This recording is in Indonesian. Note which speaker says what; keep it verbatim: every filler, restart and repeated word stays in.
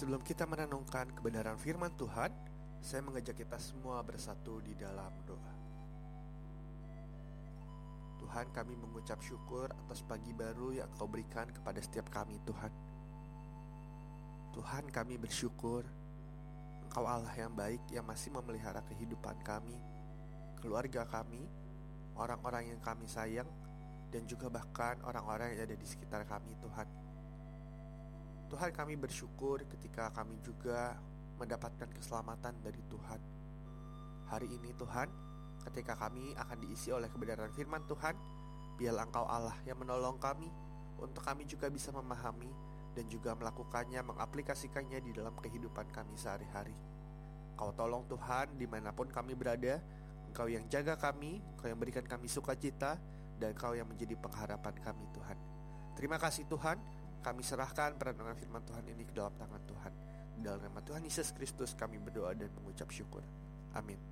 Speaker 1: Sebelum kita merenungkan kebenaran firman Tuhan, saya mengajak kita semua bersatu di dalam doa. Tuhan, kami mengucap syukur atas pagi baru yang Kau berikan kepada setiap kami, Tuhan. Tuhan, kami bersyukur Engkau Allah yang baik yang masih memelihara kehidupan kami, keluarga kami, orang-orang yang kami sayang, dan juga bahkan orang-orang yang ada di sekitar kami, Tuhan. Tuhan, kami bersyukur ketika kami juga mendapatkan keselamatan dari Tuhan. Hari ini, Tuhan, ketika kami akan diisi oleh kebenaran firman Tuhan, biarlah Engkau Allah yang menolong kami untuk kami juga bisa memahami dan juga melakukannya, mengaplikasikannya di dalam kehidupan kami sehari-hari. Kau tolong Tuhan, dimanapun kami berada, Engkau yang jaga kami, Engkau yang berikan kami sukacita, dan Engkau yang menjadi pengharapan kami, Tuhan. Terima kasih Tuhan, kami serahkan perenungan firman Tuhan ini ke dalam tangan Tuhan. Di dalam nama Tuhan Yesus Kristus kami berdoa dan mengucap syukur. Amin.